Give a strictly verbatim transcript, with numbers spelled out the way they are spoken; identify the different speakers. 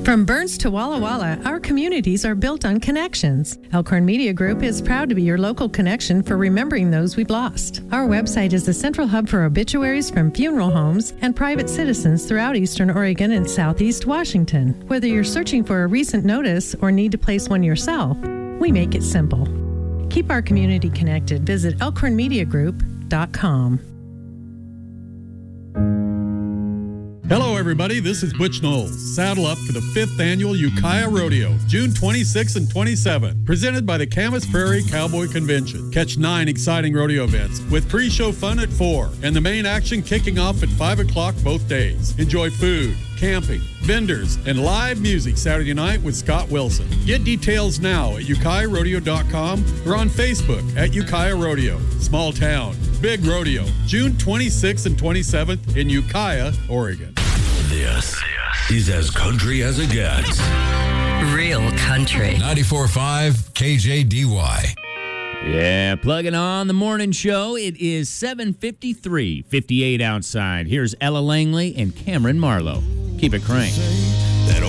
Speaker 1: From Burns to Walla Walla, our communities are built on connections. Elkhorn Media Group is proud to be your local connection for remembering those we've lost. Our website is the central hub for obituaries from funeral homes and private citizens throughout Eastern Oregon and Southeast Washington. Whether you're searching for a recent notice or need to place one yourself, we make it simple. Keep our community connected. Visit elkhorn media group dot com.
Speaker 2: Hello, everybody. This is Butch Knowles. Saddle up for the fifth annual Ukiah Rodeo, June twenty-sixth and twenty-seventh, presented by the Camas Prairie Cowboy Convention. Catch nine exciting rodeo events with pre-show fun at four and the main action kicking off at five o'clock both days. Enjoy food, camping, vendors, and live music Saturday night with Scott Wilson. Get details now at ukiah rodeo dot com or on Facebook at Ukiah Rodeo. Small town, big rodeo, June twenty-sixth and twenty-seventh in Ukiah, Oregon.
Speaker 3: This is as country as it gets.
Speaker 4: Real country.
Speaker 3: ninety-four point five K J D Y.
Speaker 5: Yeah, plugging on the morning show. It is seven fifty-three, fifty-eight outside. Here's Ella Langley and Cameron Marlowe. Keep it cranked.